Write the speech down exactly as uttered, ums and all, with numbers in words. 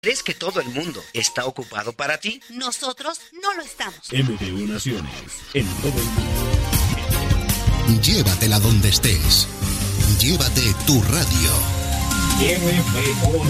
¿Crees que todo el mundo está ocupado para ti? Nosotros no lo estamos. M D U Naciones, en todo el mundo. Llévatela donde estés. Llévate tu radio. M D U